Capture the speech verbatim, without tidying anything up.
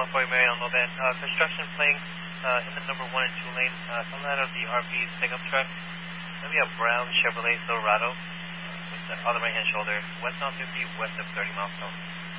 one forty Marion Loban. Uh, construction playing uh, in the number one and two lane. Uh, coming out of the R B's pickup truck. Maybe a brown Chevrolet Silverado uh, with the, on the right hand shoulder. West on fifty, west of thirty miles per hour.